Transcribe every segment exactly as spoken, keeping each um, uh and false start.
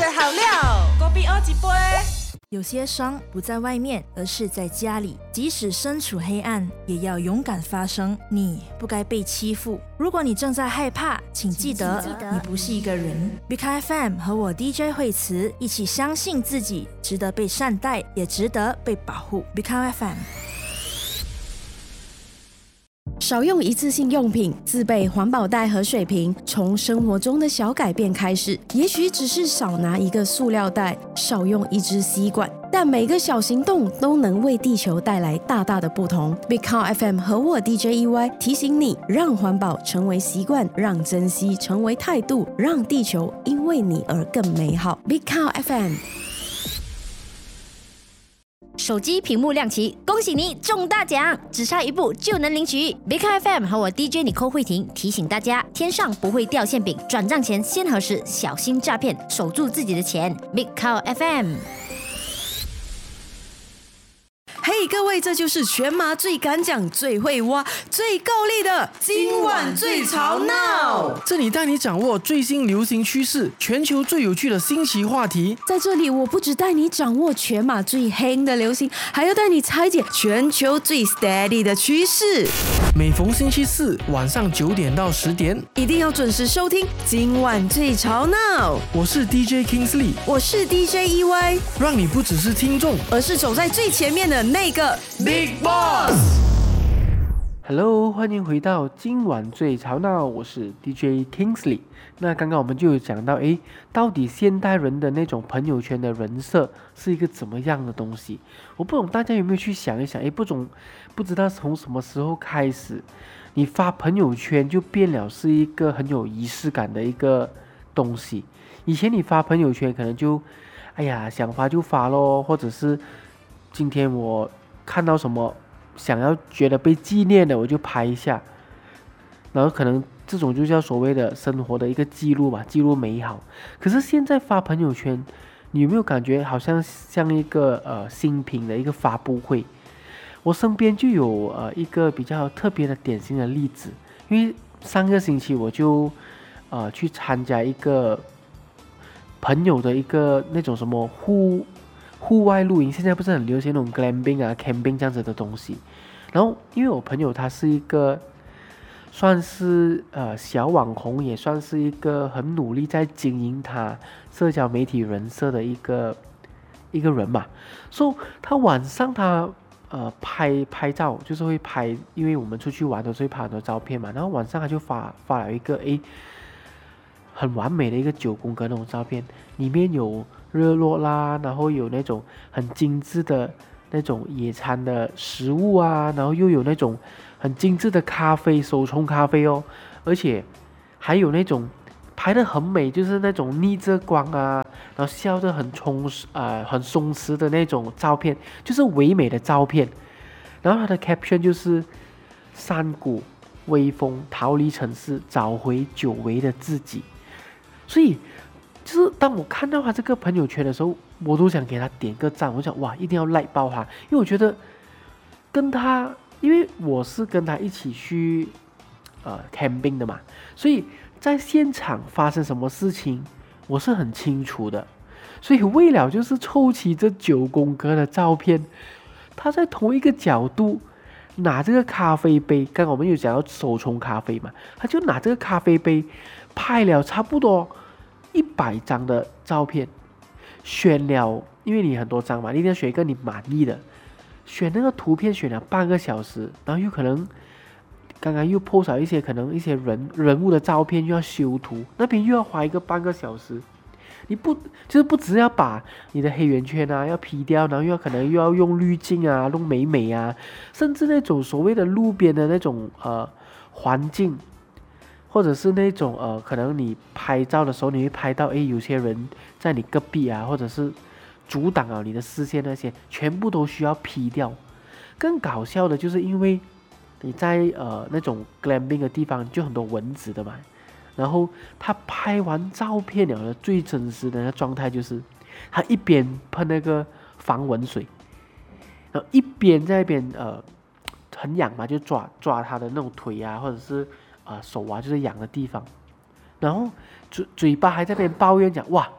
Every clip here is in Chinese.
的好料，隔壁欧几杯。 有些伤不在外面，而是在家里。即使身处黑暗，也要勇敢发声。你不该被欺负。如果你正在害怕，请记得，你不是一个人。B K F M 和我 D J 惠慈一起相信自己，值得被善待，也值得被保护。B K F M。 少用一次性用品，自备环保袋和水瓶，从生活中的小改变开始。也许只是少拿一个塑料袋，少用一支吸管，但每个小行动都能为地球带来大大的不同。Big Car F M 和我 D J E Y 提醒你，让环保成为习惯，让珍惜成为态度，让地球因为你而更美好。Big Car F M。 手机屏幕亮起，恭喜你中大奖，只差一步就能领取。Big F M 和我 D J 尼寇慧婷提醒大家，天上不会掉馅饼，转账前先核实，小心诈骗，守住自己的钱。Big Cow F M。 嘿、hey, 各位，这就是全马最敢讲、最会挖、最够力的今晚最吵闹。 这里带你掌握最新流行趋势，全球最有趣的新奇话题。 在这里，我不只带你掌握全马最黑的流行，还要带你拆解全球最 steady 的趋势。 每逢星期四晚上九点到十点， 一定要准时收听今晚最吵闹。 我是 D J Kingsley， 我是 D J E Y， 让你不只是听众， 而是走在最前面的那个 Big Boss。Hello， 欢迎回到今晚最吵闹，我是 D J Kingsley。那刚刚我们就有讲到，诶，到底现代人的那种朋友圈的人设是一个怎么样的东西？我不懂大家有没有去想一想，诶，不懂，不知道从什么时候开始，你发朋友圈就变了是一个很有仪式感的一个东西。以前你发朋友圈可能就，哎呀，想发就发咯，或者是今天我看到什么想要觉得被纪念的，我就拍一下，然后可能这种就叫所谓的生活的一个记录吧，记录美好。可是现在发朋友圈，你有没有感觉好像像一个呃新品的一个发布会？我身边就有呃一个比较特别的典型的例子，因为上个星期我就呃去参加一个朋友的一个那种什么户户外露营，现在不是很流行那种 glamping 啊 camping 这样子的东西。然后因为我朋友他是一个算是呃小网红，也算是一个很努力在经营他社交媒体人设的一个一个人嘛，所以他晚上他呃拍拍照就是会拍，因为我们出去玩都是会拍很多照片嘛，然后晚上他就发发了一个诶很完美的一个九宫格那种照片，里面有日落啦，然后有那种很精致的那种野餐的食物啊，然后又有那种很精致的咖啡，手冲咖啡哦，而且还有那种拍得很美，就是那种逆着光啊，然后笑得很充实啊、呃，很松弛的那种照片，就是唯美的照片。然后他的 caption 就是山谷微风，逃离城市，找回久违的自己。所以就是当我看到他这个朋友圈的时候，我都想给他点个赞。我想哇，一定要 like 爆他，因为我觉得跟他，因为我是跟他一起去呃 camping 的嘛，所以在现场发生什么事情我是很清楚的。所以为了就是凑齐这九宫格的照片，他在同一个角度拿这个咖啡杯，刚刚我们有讲到手冲咖啡嘛，他就拿这个咖啡杯拍了差不多一百张的照片，选了，因为你很多张嘛，你一定要选一个你满意的，选那个图片选了半个小时，然后又可能刚刚又 po 了一些可能一些人人物的照片，又要修图，那边又要花一个半个小时。你不就是不只要把你的黑圆圈啊要 P 掉，然后又要可能又要用滤镜啊弄美美啊，甚至那种所谓的路边的那种呃环境，或者是那种呃可能你拍照的时候你会拍到诶有些人在你隔壁啊，或者是阻挡了你的视线，那些全部都需要 P 掉。更搞笑的就是因为你在呃那种 glamping 的地方就很多蚊子的嘛，然后他拍完照片了的最真实的那状态就是他一边喷那个防蚊水，然后一边在那边呃很痒嘛，就抓抓他的那种腿啊，或者是呃手啊，就是痒的地方，然后嘴嘴巴还在那边抱怨讲哇，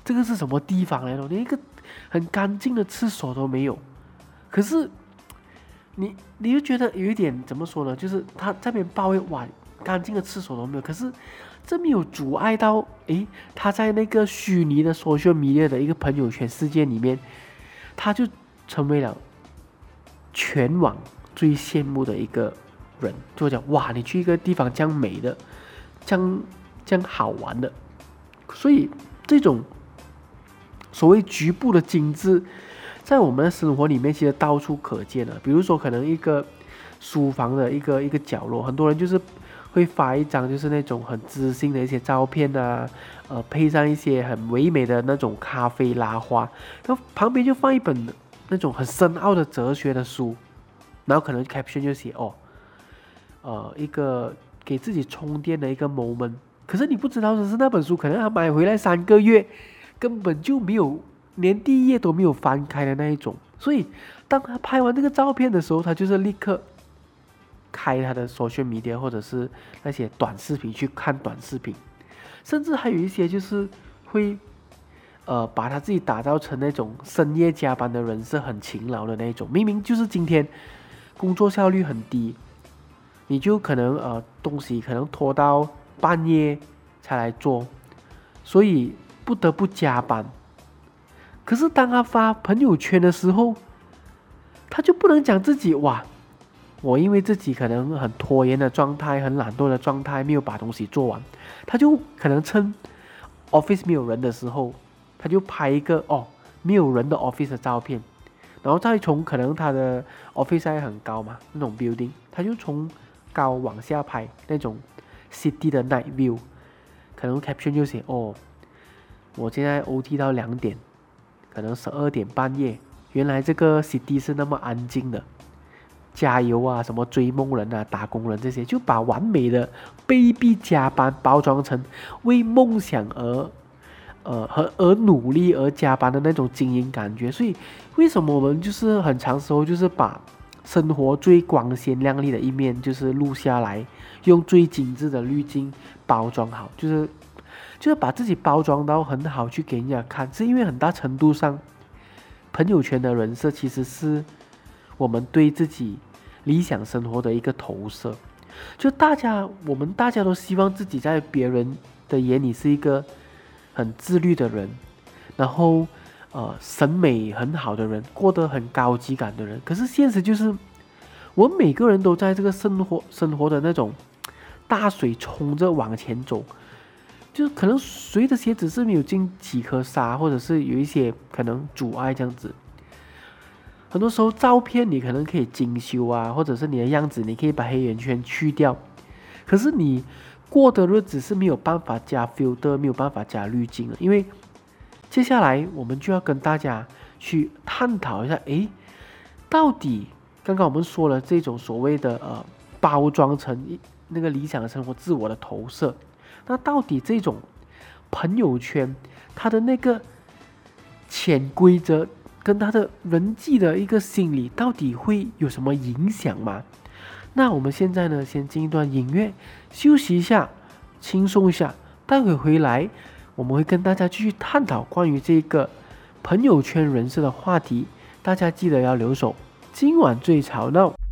这个是什么地方来的？连一个很干净的厕所都没有。可是你你就觉得有一点怎么说呢？就是他这边抱怨哇，干净的厕所都没有。可是这没有阻碍到，诶，他在那个虚拟的 social media 的一个朋友圈世界里面，他就成为了全网最羡慕的一个人。就讲哇，你去一个地方这样美的，这样这样好玩的，所以这种所谓局部的精致，在我们的生活里面其实到处可见的。比如说，可能一个书房的一个一个角落，很多人就是会发一张就是那种很知性的一些照片啊，呃，配上一些很唯美的那种咖啡拉花，然后旁边就放一本那种很深奥的哲学的书，然后可能 caption 就写哦，呃，一个给自己充电的一个 moment。可是你不知道的是，那本书可能他买回来三个月，根本就没有，连第一页都没有翻开的那一种。所以当他拍完这个照片的时候，他就是立刻开他的 social media 或者是那些短视频去看短视频，甚至还有一些就是会呃把他自己打造成那种深夜加班的人，是很勤劳的那一种。明明就是今天工作效率很低，你就可能呃东西可能拖到半夜才来做，所以不得不加班。可是当他发朋友圈的时候，他就不能讲自己哇，我因为自己可能很拖延的状态，很懒惰的状态，没有把东西做完。他就可能趁 office 没有人的时候，他就拍一个哦没有人的 office 的照片，然后再从可能他的 office 还很高嘛，那种 building， 他就从高往下拍那种 city 的 night view， 可能 caption 就写哦，我现在 O T 到两点，可能十二点半夜，原来这个 city 是那么安静的。加油啊，什么追梦人啊，打工人这些，就把完美的卑鄙加班包装成为梦想而呃和而努力而加班的那种精英感觉。所以为什么我们就是很长时候就是把生活最光鲜亮丽的一面就是录下来，用最精致的滤镜包装好，就是就是把自己包装到很好去给人家看，是因为很大程度上朋友圈的人设其实是我们对自己理想生活的一个投射。就大家我们大家都希望自己在别人的眼里是一个很自律的人，然后呃审美很好的人，过得很高级感的人。可是现实就是我们每个人都在这个生活生活的那种大水冲着往前走，就是可能谁的鞋子是没有进几颗沙，或者是有一些可能阻碍这样子。很多时候照片你可能可以精修啊，或者是你的样子你可以把黑眼圈去掉，可是你过的日子是没有办法加 filter， 没有办法加滤镜的。因为接下来我们就要跟大家去探讨一下，诶，到底刚刚我们说了这种所谓的呃包装成那个理想的生活自我的投射，那到底这种朋友圈它的那个潜规则跟他的人际的一个心理到底会有什么影响吗？那我们现在呢，先进一段音乐，休息一下，轻松一下。待会回来，我们会跟大家继续探讨关于这个朋友圈人设的话题。大家记得要留守。今晚最吵闹。